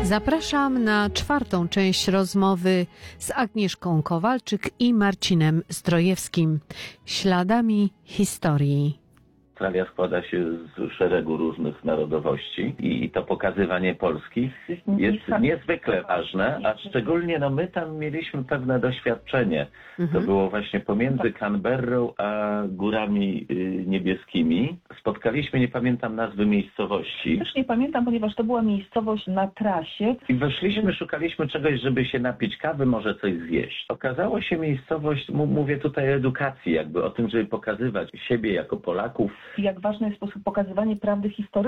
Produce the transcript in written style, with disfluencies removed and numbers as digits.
Zapraszam na czwartą część rozmowy z Agnieszką Kowalczyk i Marcinem Zdrojewskim. Śladami historii. Australia składa się z szeregu różnych narodowości i to pokazywanie Polski jest niezwykle ważne, a szczególnie my tam mieliśmy pewne doświadczenie. To było właśnie pomiędzy Canberrą a Górami Niebieskimi. Spotkaliśmy, nie pamiętam nazwy miejscowości. Też nie pamiętam, ponieważ to była miejscowość na trasie. I weszliśmy, szukaliśmy czegoś, żeby się napić kawy, może coś zjeść. Okazało się miejscowość, mówię tutaj o edukacji, jakby o tym, żeby pokazywać siebie jako Polaków. Jak ważny jest sposób pokazywania prawdy historycznej.